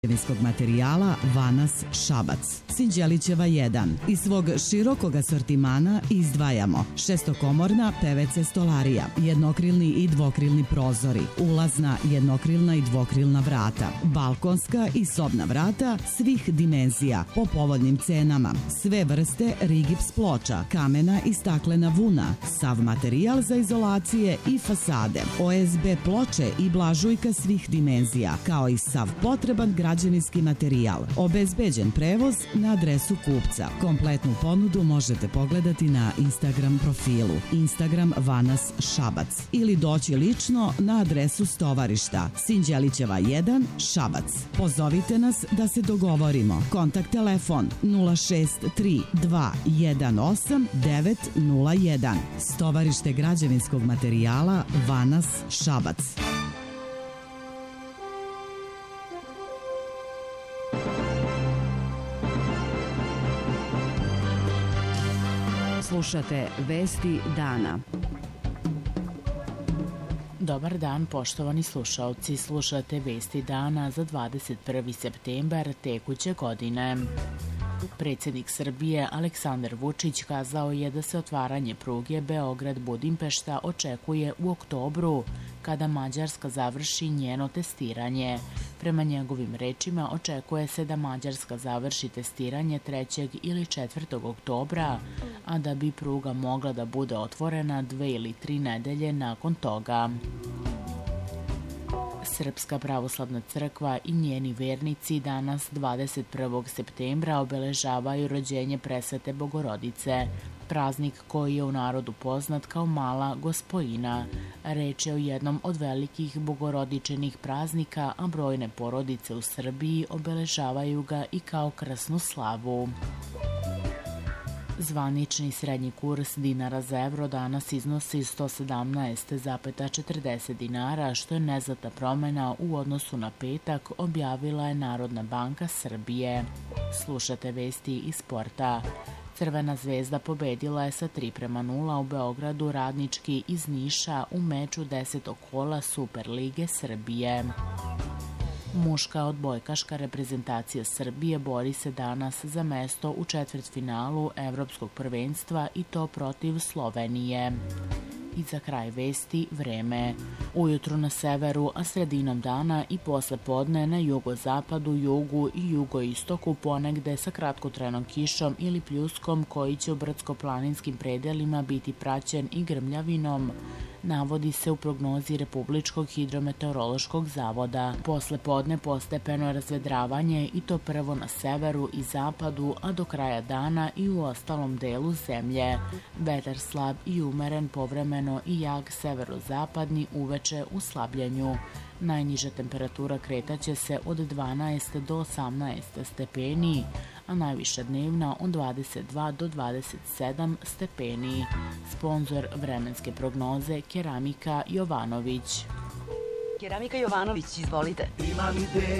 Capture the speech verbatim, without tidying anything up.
građevinskog materijala Vanas Šabac. Sinđelićeva jedan. Iz svog širokog asortimana izdvajamo šestokomorna P V C stolarija, jednokrilni i dvokrilni prozori, ulazna jednokrilna i dvokrilna vrata, balkonska i sobna vrata svih dimenzija po povoljnim cenama, sve vrste rigips ploča, kamena i staklena vuna, sav materijal za izolacije i fasade, O S B ploče i blažujka svih dimenzija, kao i sav potreban građevinski materijal. Obezbeđen prevoz na adresu kupca. Kompletnu ponudu možete pogledati na Instagram profilu Instagram Vanas Šabac ili doći lično na adresu stovarišta Sinđelićeva jedan Šabac. Pozovite nas da se dogovorimo. Kontakt telefon nula šest tri dva jedan osam devet nula jedan. Stovarište građevinskog materijala Vanas Šabac. Slušate Vesti dana. Dobar dan, poštovani slušaoci. Slušate Vesti dana za dvadeset prvi septembar tekuće godine. Predsjednik Srbije Aleksandar Vučić kazao je da se otvaranje pruge Beograd-Budimpešta očekuje u oktobru, kada Mađarska završi njeno testiranje. Prema njegovim rečima, očekuje se da Mađarska završi testiranje trećeg ili četvrtog oktobra, a da bi pruga mogla da bude otvorena dve ili tri nedelje nakon toga. Srpska pravoslavna crkva i njeni vernici danas dvadeset prvog septembra obeležavaju rođenje Presvete Bogorodice, praznik koji je u narodu poznat kao Mala Gospojina. Reč je o jednom od velikih bogorodičenih praznika, a brojne porodice u Srbiji obeležavaju ga i kao krsnu slavu. Zvanični srednji kurs dinara za evro danas iznosi sto sedamnaest zarez četrdeset dinara, što je neznatna promjena u odnosu na petak, objavila je Narodna banka Srbije. Slušate vesti iz sporta. Crvena zvezda pobedila je sa tri prema nula u Beogradu Radnički iz Niša u meču desetog kola Superlige Srbije. Muška odbojkaška reprezentacija Srbije bori se danas za mesto u četvrtfinalu Evropskog prvenstva i to protiv Slovenije. I za kraj vesti vreme. Ujutru na severu, a sredinom dana i posle podne na jugozapadu, jugu i jugoistoku ponegde sa kratkotrajnom kišom ili pljuskom koji će u brdsko-planinskim predelima biti praćen i grmljavinom, navodi se u prognozi Republičkog hidrometeorološkog zavoda. Posle podne postepeno razvedravanje i to prvo na severu i zapadu, a do kraja dana i u ostalom delu zemlje. Vetar slab i umeren, povremeno i jak severozapadni, uveče u slabljenju. Najniža temperatura kretaće se od dvanaest do osamnaest stepeni, a najviša dnevna od dvadeset dva do dvadeset sedam stepeni. Sponzor vremenske prognoze Keramika Jovanović. Keramika Jovanović, izvolite. Imam ideju.